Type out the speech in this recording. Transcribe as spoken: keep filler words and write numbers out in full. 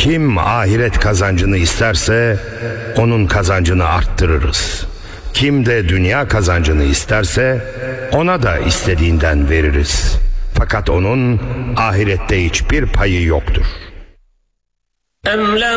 Kim ahiret kazancını isterse onun kazancını arttırırız. Kim de dünya kazancını isterse ona da istediğinden veririz. Fakat onun ahirette hiçbir payı yoktur.